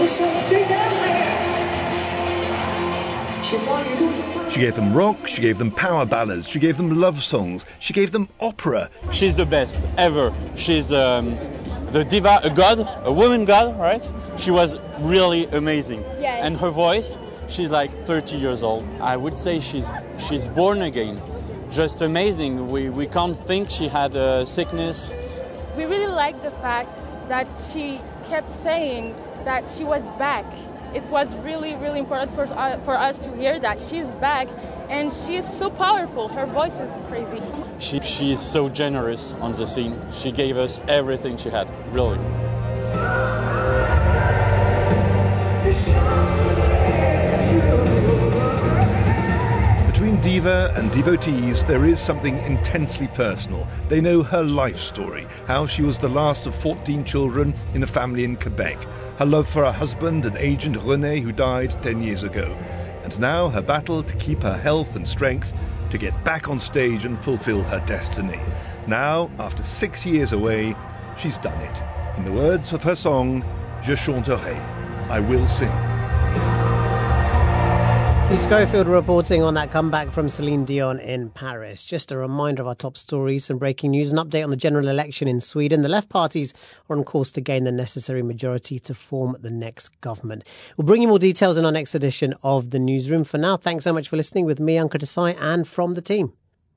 She gave them rock, she gave them power ballads, she gave them love songs, she gave them opera. She's the best ever. She's the diva, a god, a woman god, right? She was really amazing. Yes. And her voice, she's like 30 years old. I would say she's born again. Just amazing. We can't think she had a sickness. We really like the fact that she kept saying that she was back. It was really, really important for us to hear that she's back, and she's so powerful. Her voice is crazy. She is so generous on the scene. She gave us everything she had, really. Between diva and devotees, there is something intensely personal. They know her life story, how she was the last of 14 children in a family in Quebec, her love for her husband and agent René, who died 10 years ago, and now her battle to keep her health and strength to get back on stage and fulfill her destiny. Now, after 6 years away, she's done it. In the words of her song, Je chanterai, I will sing. Hugh Schofield reporting on that comeback from Celine Dion in Paris. Just a reminder of our top stories, some breaking news, an update on the general election in Sweden. The left parties are on course to gain the necessary majority to form the next government. We'll bring you more details in our next edition of The Newsroom. For now, thanks so much for listening with me, Ankur Desai, and from the team.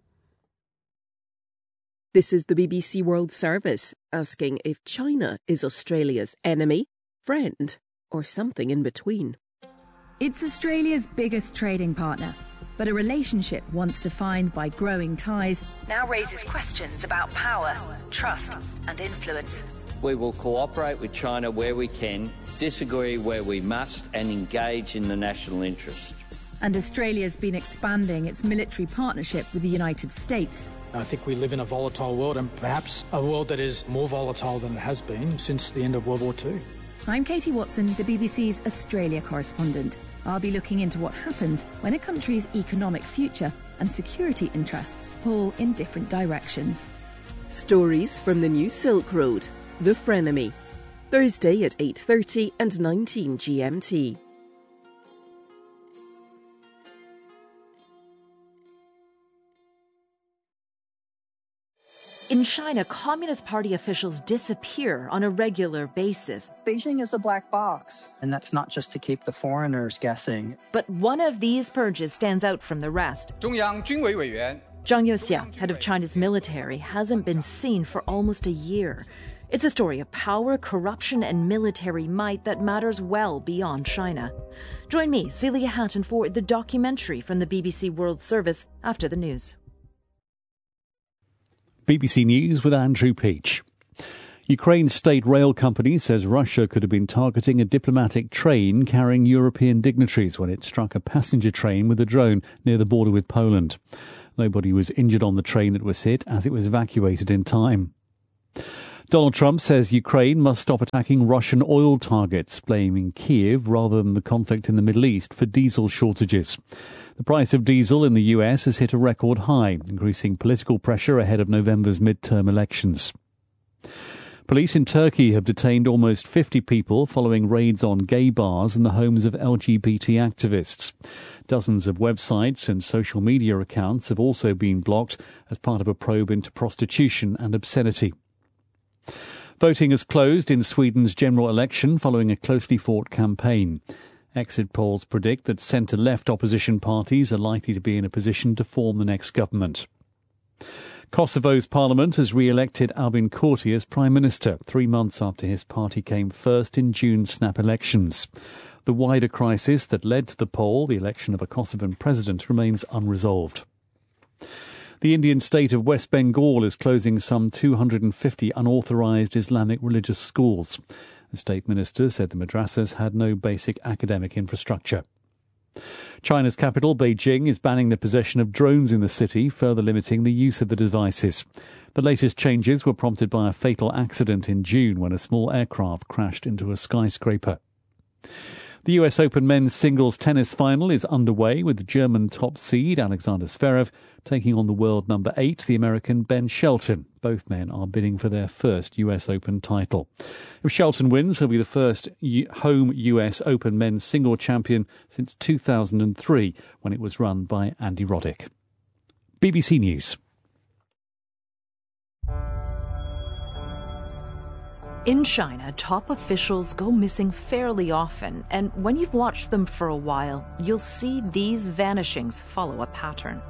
This is the BBC World Service, asking if China is Australia's enemy, friend, or something in between. It's Australia's biggest trading partner, but a relationship once defined by growing ties now raises questions about power, trust and influence. We will cooperate with China where we can, disagree where we must, and engage in the national interest. And Australia's been expanding its military partnership with the United States. I think we live in a volatile world, and perhaps a world that is more volatile than it has been since the end of World War II. I'm Katie Watson, the BBC's Australia correspondent. I'll be looking into what happens when a country's economic future and security interests pull in different directions. Stories from the new Silk Road, The Frenemy. Thursday at 8:30 and 19 GMT. In China, Communist Party officials disappear on a regular basis. Beijing is a black box, and that's not just to keep the foreigners guessing. But one of these purges stands out from the rest. Zhang Youxia, head of China's military, hasn't been seen for almost a year. It's a story of power, corruption and military might that matters well beyond China. Join me, Celia Hatton, for the documentary from the BBC World Service after the news. BBC News with Andrew Peach. Ukraine's state rail company says Russia could have been targeting a diplomatic train carrying European dignitaries when it struck a passenger train with a drone near the border with Poland. Nobody was injured on the train that was hit as it was evacuated in time. Donald Trump says Ukraine must stop attacking Russian oil targets, blaming Kyiv rather than the conflict in the Middle East for diesel shortages. The price of diesel in the US has hit a record high, increasing political pressure ahead of November's midterm elections. Police in Turkey have detained almost 50 people following raids on gay bars and the homes of LGBT activists. Dozens of websites and social media accounts have also been blocked as part of a probe into prostitution and obscenity. Voting has closed in Sweden's general election following a closely fought campaign. Exit polls predict that centre-left opposition parties are likely to be in a position to form the next government. Kosovo's parliament has re-elected Albin Kurti as Prime Minister 3 months after his party came first in June's snap elections. The wider crisis that led to the poll, the election of a Kosovan president, remains unresolved. The Indian state of West Bengal is closing some 250 unauthorised Islamic religious schools. The state minister said the madrasas had no basic academic infrastructure. China's capital, Beijing, is banning the possession of drones in the city, further limiting the use of the devices. The latest changes were prompted by a fatal accident in June when a small aircraft crashed into a skyscraper. The US Open men's singles tennis final is underway with the German top seed Alexander Zverev taking on the world number 8, the American Ben Shelton. Both men are bidding for their first US Open title. If Shelton wins, he'll be the first home US Open men's single champion since 2003, when it was run by Andy Roddick. BBC News. In China, top officials go missing fairly often, and when you've watched them for a while, you'll see these vanishings follow a pattern.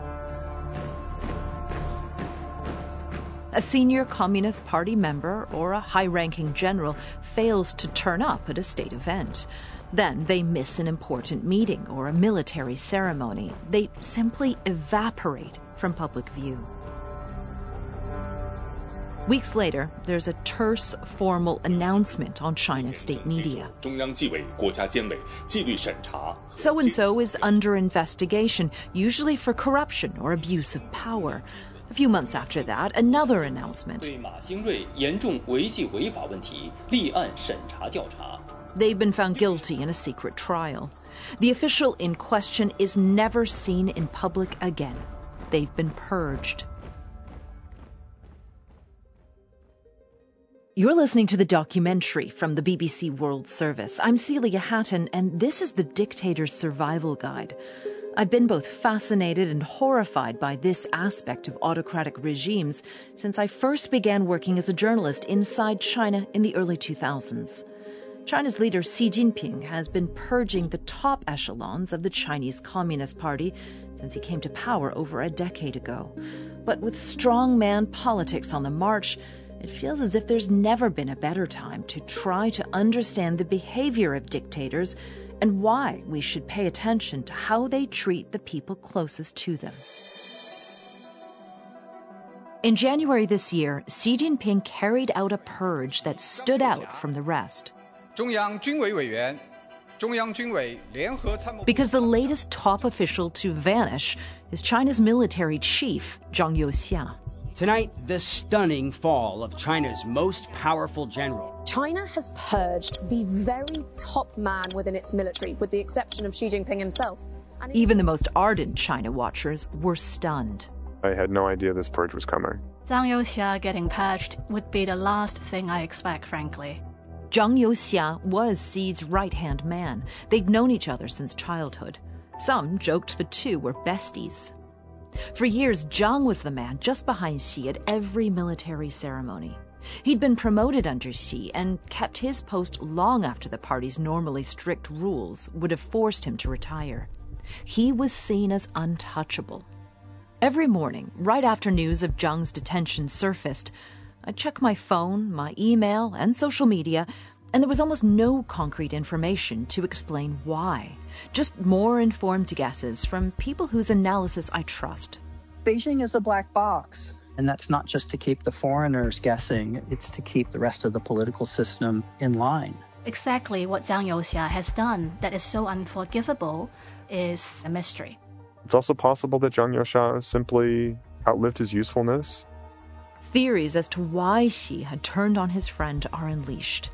A senior Communist Party member or a high-ranking general fails to turn up at a state event. Then they miss an important meeting or a military ceremony. They simply evaporate from public view. Weeks later, there's a terse, formal announcement on China's state media. So-and-so is under investigation, usually for corruption or abuse of power. A few months after that, another announcement. They've been found guilty in a secret trial. The official in question is never seen in public again. They've been purged. You're listening to the documentary from the BBC World Service. I'm Celia Hatton, and this is the Dictator's Survival Guide. I've been both fascinated and horrified by this aspect of autocratic regimes since I first began working as a journalist inside China in the early 2000s. China's leader Xi Jinping has been purging the top echelons of the Chinese Communist Party since he came to power over a decade ago. But with strongman politics on the march, it feels as if there's never been a better time to try to understand the behavior of dictators and why we should pay attention to how they treat the people closest to them. In January this year, Xi Jinping carried out a purge that stood out from the rest. Because the latest top official to vanish is China's military chief, Zhang Youxia. Tonight, the stunning fall of China's most powerful general. China has purged the very top man within its military, with the exception of Xi Jinping himself. Even the most ardent China watchers were stunned. I had no idea this purge was coming. Zhang Youxia getting purged would be the last thing I expect, frankly. Zhang Youxia was Xi's right-hand man. They'd known each other since childhood. Some joked the two were besties. For years, Zhang was the man just behind Xi at every military ceremony. He'd been promoted under Xi and kept his post long after the party's normally strict rules would have forced him to retire. He was seen as untouchable. Every morning, right after news of Zhang's detention surfaced, I'd check my phone, my email, and social media, and there was almost no concrete information to explain why. Just more informed guesses from people whose analysis I trust. Beijing is a black box. And that's not just to keep the foreigners guessing, it's to keep the rest of the political system in line. Exactly what Zhang Youxia has done that is so unforgivable is a mystery. It's also possible that Zhang Youxia simply outlived his usefulness. Theories as to why Xi had turned on his friend are unleashed.